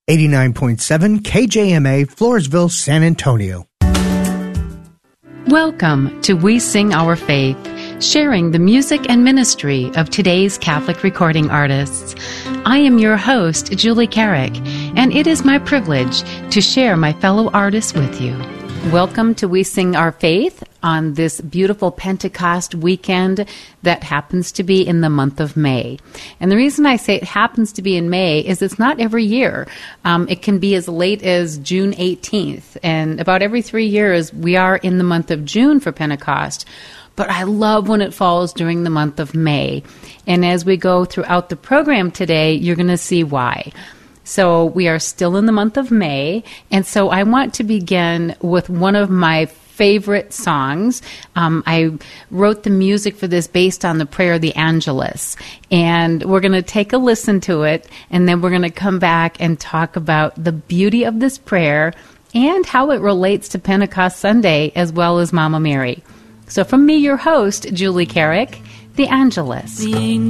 89.7 KJMA, Floresville, San Antonio. Welcome to We Sing Our Faith, sharing the music and ministry of today's Catholic recording artists. I am your host, Julie Carrick, and it is my privilege to share my fellow artists with you. Welcome to We Sing Our Faith on this beautiful Pentecost weekend that happens to be in the month of May. And the reason I say it happens to be in May is it's not every year. It can be as late as June 18th. And about every 3 years, we are in the month of June for Pentecost. But I love when it falls during the month of May. And as we go throughout the program today, you're going to see why. So we are still in the month of May, and so I want to begin with one of my favorite songs. I wrote the music for this based on the prayer of the Angelus, and we're going to take a listen to it, and then we're going to come back and talk about the beauty of this prayer and how it relates to Pentecost Sunday as well as Mama Mary. So from me, your host, Julie Carrick, the Angelus.